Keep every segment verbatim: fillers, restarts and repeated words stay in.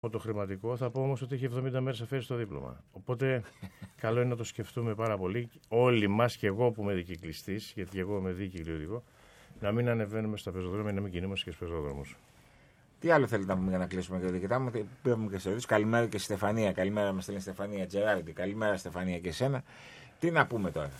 το χρηματικό, θα πω όμως ότι έχει εβδομήντα μέρες αφαίρεση το δίπλωμα. Οπότε καλό είναι να το σκεφτούμε πάρα πολύ. Όλοι μας και εγώ που είμαι δικυκλιστής, γιατί εγώ είμαι δίκυκλη οδηγό, να μην ανεβαίνουμε στα πεζοδρόμια, να μην κινούμαστε και στους πεζόδρομους. Τι άλλο θέλετε να πούμε για να κλείσουμε, κύριε Δικητά μου? Πήγαμε και σε καλημέρα και στη Στεφανία. Καλημέρα, μας στέλνει η Στεφανία Τζεράρντι. Καλημέρα, Στεφανία, και εσένα. Τι να πούμε τώρα?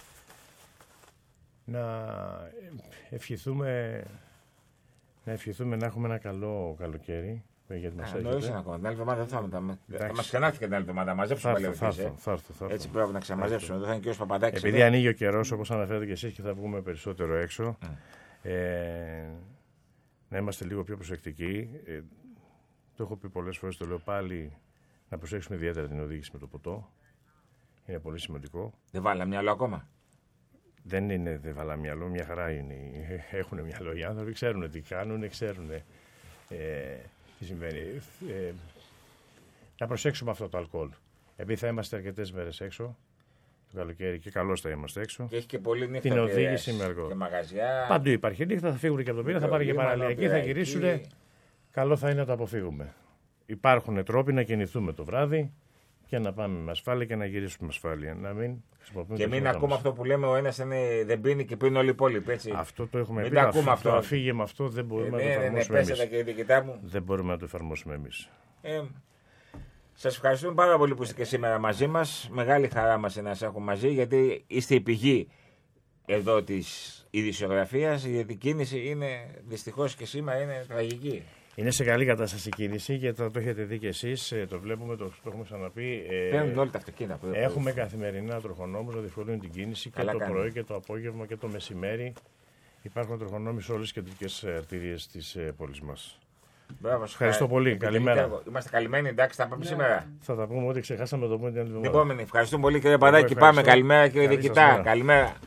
Να ευχηθούμε να, ευχηθούμε να έχουμε ένα καλό καλοκαίρι. Γιατί μας νωρίς είναι ακόμα. Την άλλη εβδομάδα δεν θα είμαστε. Θα μας ξανάρθει και την άλλη εβδομάδα να μαζέψουμε πάλι. Έτσι πρέπει να ξαμαζέψουμε. Δεν θα είναι και ο Παπαδάκης. Επειδή εδώ ανοίγει ο καιρός, όπως αναφέρετε και εσείς, και θα βγούμε περισσότερο έξω, mm. ε, να είμαστε λίγο πιο προσεκτικοί. Ε, το έχω πει πολλές φορές, το λέω πάλι, να προσέξουμε ιδιαίτερα την οδήγηση με το ποτό. Είναι πολύ σημαντικό. Δεν βάλα μυαλό ακόμα. Δεν είναι, δεν βάλα μυαλό, μια χαρά είναι. Έχουν μυαλό οι άνθρωποι, ξέρουν τι κάνουν, ξέρουν ε, τι συμβαίνει. Ε, να προσέξουμε αυτό το αλκοόλ. Επειδή θα είμαστε αρκετές μέρες έξω, το καλοκαίρι, και καλώς θα είμαστε έξω. Και έχει και πολύ νύχτα. Την οδήγηση με αλκοόλ. Και μαγαζιά. Παντού υπάρχει νύχτα, θα φύγουν και από τον πύρα, θα πάρουν και παραλιακή, θα γυρίσουν. Καλό θα είναι να το αποφύγουμε. Υπάρχουν τρόποι να κινηθούμε το βράδυ και να πάμε με ασφάλεια και να γυρίσουμε με ασφάλεια. Να μην και μην ακούμε αυτό που λέμε, ο ένας δεν πίνει και πίνει όλοι οι υπόλοιποι. Έτσι. Αυτό το έχουμε μην πει. Ακούμε αυτό. Το αφήγε με αυτό δεν μπορούμε ε, να το εφαρμόσουμε ναι, ναι, ναι, εμείς. Δεν μπορούμε να το εφαρμόσουμε εμείς. Ε, σας ευχαριστούμε πάρα πολύ που είστε και σήμερα μαζί μας. Μεγάλη χαρά μας να σας έχουμε μαζί, γιατί είστε η πηγή εδώ της ειδησιογραφίας. Γιατί η κίνηση είναι δυστυχώς και σήμερα είναι τραγική. Είναι σε καλή κατάσταση η κίνηση, γιατί το έχετε δει και εσείς, το βλέπουμε, το, το έχουμε ξαναπεί. Παίρνουν όλα τα αυτοκίνητα. Έχουμε καθημερινά τροχονόμους να διευκολύνουν την κίνηση. Καλά και το κάνει. Πρωί και το απόγευμα και το μεσημέρι. Υπάρχουν τροχονόμοι σε όλες τις κεντρικές αρτηρίες της πόλης μας. Μπράβο, ευχαριστώ πολύ. Ε, καλημέρα. Είμαστε καλυμμένοι, εντάξει, θα πάμε ναι. σήμερα. Θα τα πούμε ό,τι ξεχάσαμε το πούμε την άλλη εβδομάδα. Επόμενη. Ευχαριστούμε πολύ, κύριε Παπαδάκη. Πάμε. Καλημέρα, κύριε Δικητά. Καλημέρα.